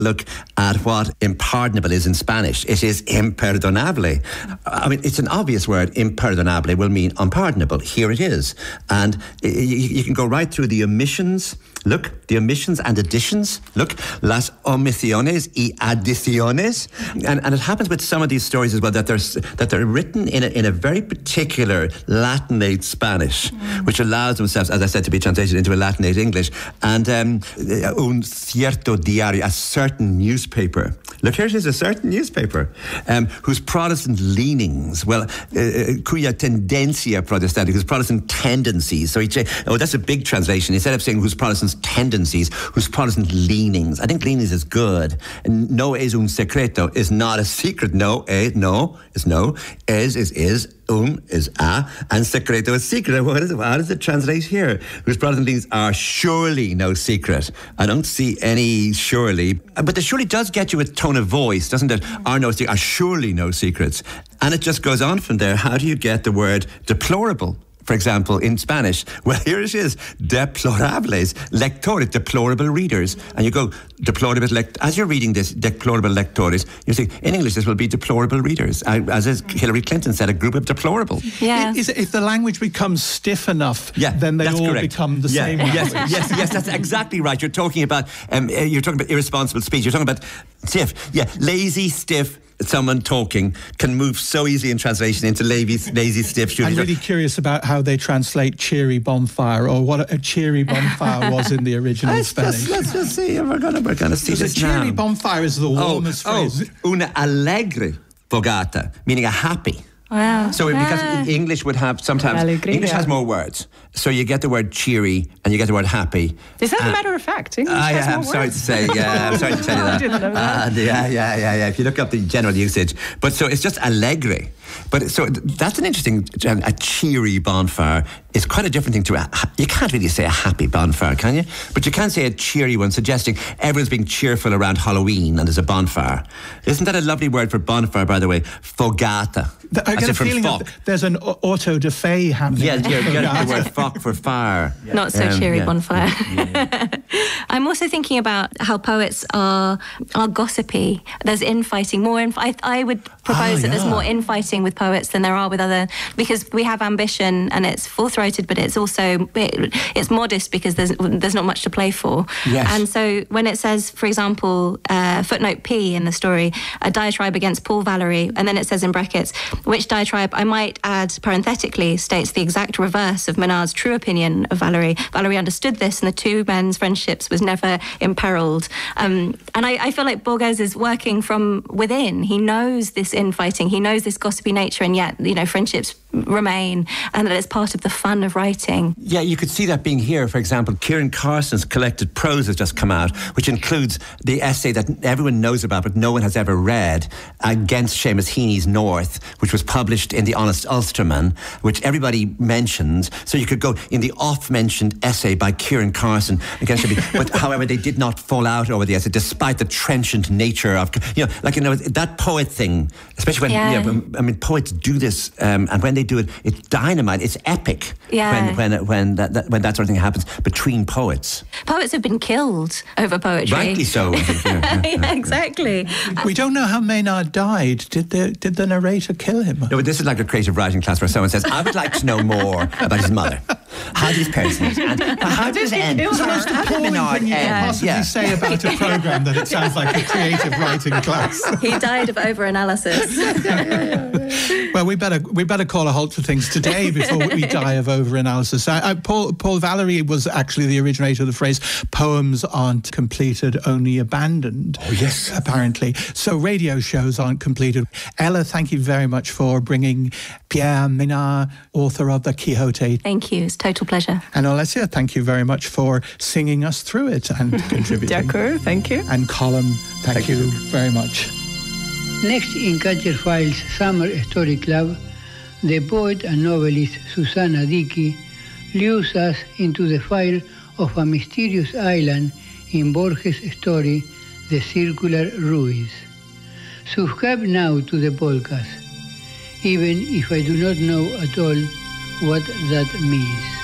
look at what impardonable is in Spanish. It is imperdonable. I mean, it's an obvious word. Imperdonable will mean unpardonable. Here it is. And you can go right through the omissions. Look, the omissions and additions. Look, las omisiones y adiciones. And it happens with some of these stories as well that they're written in a very particular Latinate Spanish, which allows themselves, as I said, to be translated into a Latinate English. And un cierto diario, a certain newspaper. Look, here it is, a certain newspaper whose Protestant leanings, cuya tendencia protestante, whose Protestant tendencies. So that's a big translation. Instead of saying whose Protestant tendencies, whose Protestant leanings. I think leanings is good. No es un secreto is not a secret. No is no. Es is is a, and secreto is secret. How does it translate here? Whose Protestant leanings are surely no secret. I don't see any surely. But the surely does get you a tone of voice, doesn't it? Are surely no secrets. And it just goes on from there. How do you get the word deplorable? For example, in Spanish, well, here it is, deplorables lectores, deplorable readers. And you go, deplorable as you're reading this, deplorable lectores, you say, in English, this will be deplorable readers. As Hillary Clinton said, a group of deplorable. Yeah. If the language becomes stiff enough, then they all correct. become the same language. Yes, that's exactly right. You're talking about irresponsible speech. You're talking about stiff. Yeah, lazy, stiff. Someone talking can move so easily in translation into lazy stiff. I'm really curious about how they translate cheery bonfire, or what a cheery bonfire was in the original Spanish. Let's just see. We're gonna see this now. A cheery bonfire is the warmest phrase. Una alegre fogata, meaning a happy. Wow. So because English would have sometimes English has more words, so you get the word cheery and you get the word happy. Is that a matter of fact? English has more I'm sorry words? to say. Yeah, I'm sorry to tell you that. I didn't know that. Yeah. If you look up the general usage, but so it's just alegre. But so that's an interesting. A cheery bonfire is quite a different thing to you can't really say a happy bonfire, can you? But you can say a cheery one, suggesting everyone's being cheerful around Halloween and there's a bonfire. Isn't that a lovely word for bonfire, by the way? Fogata. I get a feeling that there's an auto de fe happening. Yeah, you get the word fock for fire. Yeah. Not so cheery bonfire. Yeah. I'm also thinking about how poets are gossipy. There's infighting, more I would propose that there's more infighting with poets than there are with other, because we have ambition and it's full-throated, but it's also it's modest because there's not much to play for. Yes. And so when it says, for example, footnote P in the story, a diatribe against Paul Valery, and then it says in brackets, which diatribe, I might add parenthetically, states the exact reverse of Menard's true opinion of Valery. Valery understood this, and the two men's friendships was never imperiled. And I feel like Borges is working from within. He knows this infighting, he knows this gossipy nature, and yet, friendships remain, and that it's part of the fun of writing. Yeah, you could see that being here. For example, Kieran Carson's collected prose has just come out, which includes the essay that everyone knows about but no one has ever read, against Seamus Heaney's North, which was published in The Honest Ulsterman, which everybody mentions. So you could go in the oft-mentioned essay by Kieran Carson against Seamus. But however, they did not fall out over the essay, despite the trenchant nature of, that poet thing, especially when, poets do this, and when they do it, it's dynamite, it's epic. Yeah. When that sort of thing happens between poets. Poets have been killed over poetry. Rightly so, I think. Yeah, exactly. We don't know how Maynard died. Did the narrator kill him? No, but this is like a creative writing class where someone says, I would like to know more about his mother. How did his parents meet? And how did it end? It's the most appalling thing you can possibly say about a programme that it sounds like a creative writing class. He died of overanalysis. Well, we better call a halt to things today before we die of overanalysis. Paul Valery was actually the originator of the phrase, poems aren't completed, only abandoned. Oh, yes. Apparently. So radio shows aren't completed. Ella, thank you very much for bringing Pierre Menard, author of The Quixote. Thank you. It's a total pleasure. And Alessia, thank you very much for singing us through it and contributing. D'accord, thank you. And Colm, thank you very much. Next in Catcher Files Summer Story Club, the poet and novelist Susanna Dickey lures us into the fire of a mysterious island in Borges' story, The Circular Ruins. Subscribe now to the podcast, even if I do not know at all what that means.